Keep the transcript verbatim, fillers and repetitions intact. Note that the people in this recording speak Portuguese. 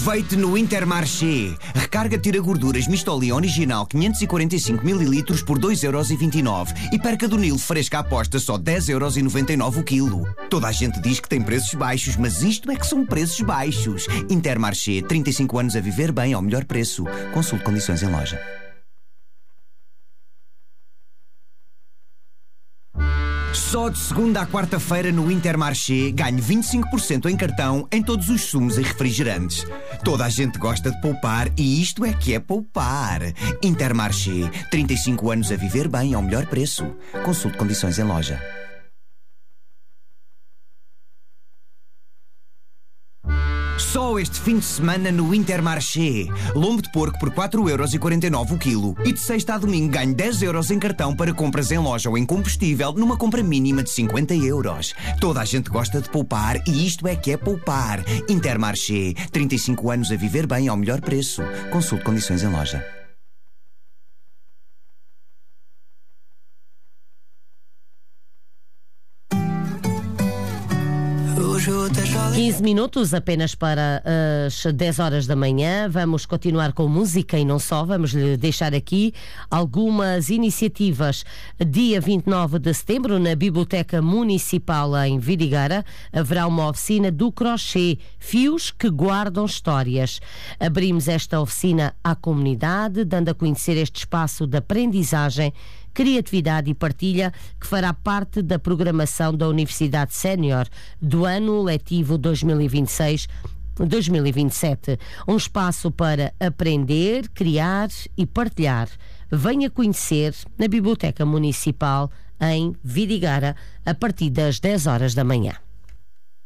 Aproveite no Intermarché. Recarga tira gorduras Mistolin original quinhentos e quarenta e cinco mililitros por dois euros e vinte e nove e perca do Nilo fresca aposta só dez euros e noventa e nove o quilo. Toda a gente diz que tem preços baixos, mas isto é que são preços baixos. Intermarché, trinta e cinco anos a viver bem ao melhor preço. Consulte condições em loja. Só de segunda à quarta-feira no Intermarché ganhe vinte e cinco por cento em cartão em todos os sumos e refrigerantes. Toda a gente gosta de poupar e isto é que é poupar. Intermarché, trinta e cinco anos a viver bem ao melhor preço. Consulte condições em loja. Só este fim de semana no Intermarché. Lombo de porco por quatro euros e quarenta e nove o quilo. E de sexta a domingo ganhe dez euros em cartão para compras em loja ou em combustível numa compra mínima de cinquenta euros. Toda a gente gosta de poupar e isto é que é poupar. Intermarché. trinta e cinco anos a viver bem ao melhor preço. Consulte condições em loja. quinze minutos apenas para as dez horas da manhã. Vamos continuar com música e não só. Vamos lhe deixar aqui algumas iniciativas. Dia vinte e nove de setembro, na Biblioteca Municipal em Vidigueira, haverá uma oficina do crochê, fios que guardam histórias. Abrimos esta oficina à comunidade, dando a conhecer este espaço de aprendizagem, criatividade e partilha que fará parte da programação da Universidade Sénior do ano letivo dois mil e vinte e seis dois mil e vinte e sete. Um espaço para aprender, criar e partilhar. Venha conhecer na Biblioteca Municipal em Vidigueira a partir das dez horas da manhã.